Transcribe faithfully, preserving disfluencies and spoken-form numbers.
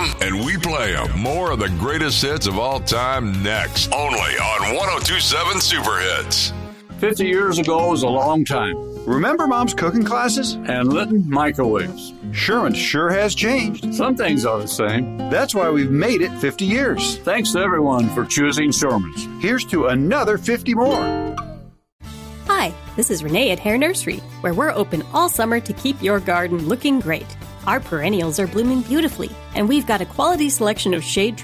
them and we play them. More of the greatest hits of all time next. Only on one oh two point seven Super Hits. fifty years ago was a long time. Remember Mom's cooking classes? And Litton microwaves. Sherman sure has changed. Some things are the same. That's why we've made it fifty years. Thanks to everyone for choosing Sherman's. Here's to another fifty more. Hi, this is Renee at Hair Nursery, where we're open all summer to keep your garden looking great. Our perennials are blooming beautifully, and we've got a quality selection of shade